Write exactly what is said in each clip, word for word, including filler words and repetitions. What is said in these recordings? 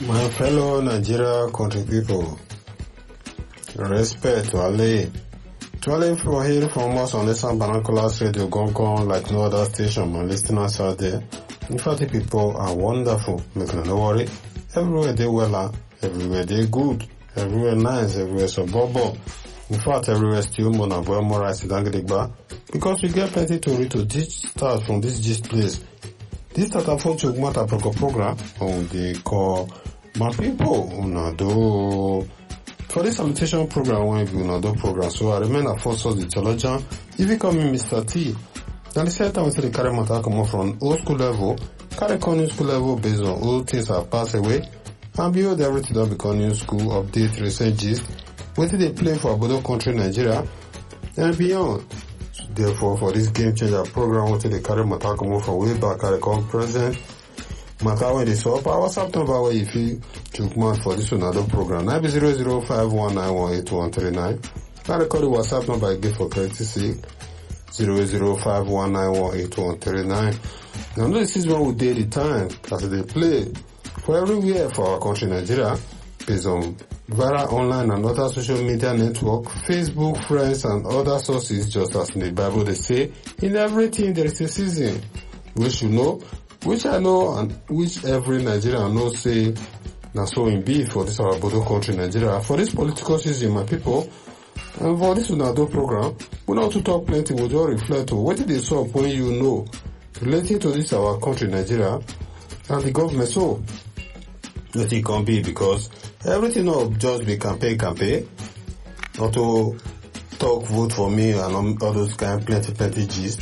My fellow Nigeria country people, respect to Ale. To Ale for hearing from us on Eastern Binoculars Radio Gong Gong like no other station. My listeners out there. In fact, the people are wonderful. Make no worry. Everywhere they well, everywhere they good, everywhere nice, everywhere suburban. In fact, everywhere still more than more rice than Gidigba. Because we get plenty to read to this start from this gist place. This start a phone to matter program on the call my people una do for this salutation program when we una do program. So I remain a force of the theologian. If you call me Mister T, then the same time we say the carry matter come from old school level, carry on new school level based on old things have passed away, and build everything that become new school, update, recent gist, what did they play for Abodo country Nigeria and beyond. So therefore, for this game changer program, what did they carry matter come from way back, carry come present. Matter when they saw our WhatsApp number where you feel chook man for this another program nine zero zero five one nine one eight one three nine. I record the WhatsApp number again for clarity sake zero zero five one nine one eight one three nine. Now this is when we did the time as they play for everywhere for our country Nigeria based on viral online and other social media network, Facebook, friends and other sources. Just as in the Bible they say, in everything there is a season. We should know, which I know and which every Nigerian knows say na so in be for this our Bodo country Nigeria. For this political season, my people, and for this Unado program, we not to talk plenty, we just reflect on what they saw when you know relating to this our country Nigeria and the government. So let it can be because everything not just be campaign campaign, not to talk vote for me and all those kind of plenty plenty gist.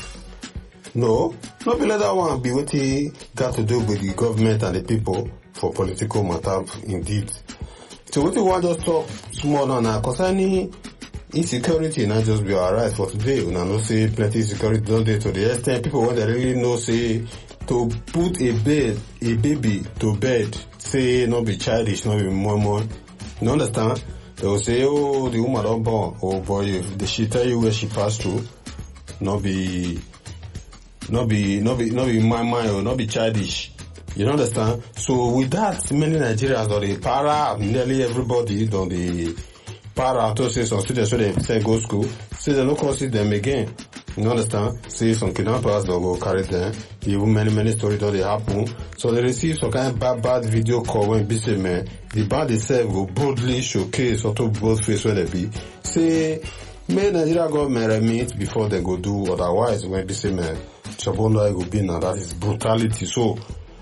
No, not be let that one be what he got to do with the government and the people for political matter indeed. So what you want just talk small on now concerning insecurity not just be alright for today. We know say plenty insecurity don't they to the extent people when they really know say to put a bed a baby to bed, say not be childish, not be more more. You understand? They will say, oh, the woman don't born, oh boy, if she tell you where she passed through, not be Not be, not be, not be my mind or not be childish. You understand? So with that, many Nigerians or the para, nearly everybody on the para to say some students when they say go school, say they don't consider them again. You understand? Say some kidnappers they'll go carry them. Even many, many stories that they happen. So they receive some kind of bad, bad video call when be say man, the band itself will boldly showcase or to both face where they be. Say, may Nigeria government remit before they go do otherwise when be say man. Shabondo I go be now, that is brutality. So,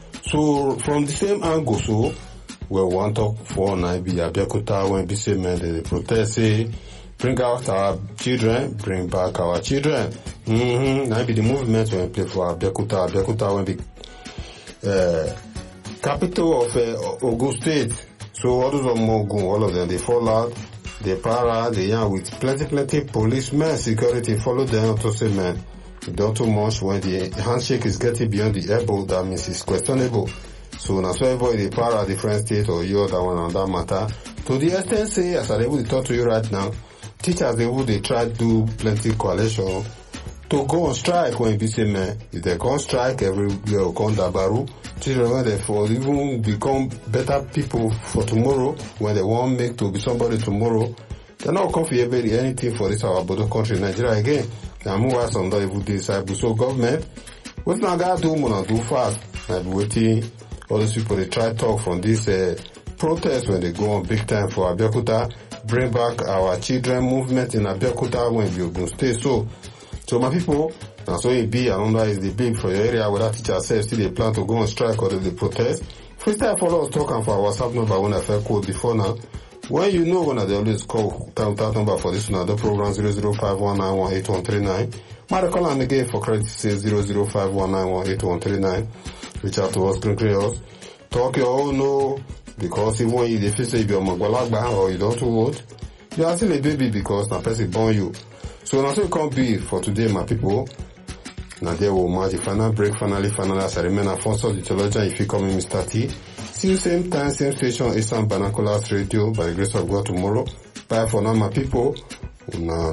so from the same angle, so we want to talk for Naibi Abeokuta when be say men they protest say bring out our children, bring back our children. Mm-hmm. Naibi the movement when play for Abeokuta, Abeokuta when be uh, capital of uh, Ogun State. So all those of Mogun, all of them they fall out. They para, they young with plenty, plenty policemen, security follow them to say man. You don't too much when the handshake is getting beyond the elbow, that means it's questionable. So now so everybody they para different state or you other one on that matter. To the extent say as I able to talk to you right now, teachers they will they try to do plenty coalition to go on strike when be say man, if they go on strike everywhere will come dabaru. Children when they for even become better people for tomorrow, when they want make to be somebody tomorrow, they're not comfortable anything for this our Bodo country Nigeria again. Now move us on the evil disciple. So government, what now gotta do more do fast. I've been waiting all those people they try to talk from this uh, protest when they go on big time for Abeokuta, bring back our children movement in Abeokuta when we go stay. So so my people, now so it be and under is the big for your area where that teacher says still they plan to go on strike or they protest. First time follow us talking for our WhatsApp number when I felt code before now. When you know when they always call that, that number for this another program zero zero five one nine one eight one three nine. My call and again for credit says zero zero five one nine one eight one three nine. Reach out to us, green creators. Talk your own no because even when you if you say you're Magbalagba or you don't vote, you are still a baby because na person born you. So now so it can't be for today, my people. Now there will mark the final break, finally, finally as I remain a sponsor of the theologian if you come in Mister T. See you same time, same station, Eastern Binoculars Radio by the grace of God tomorrow. Bye for now, my people. Una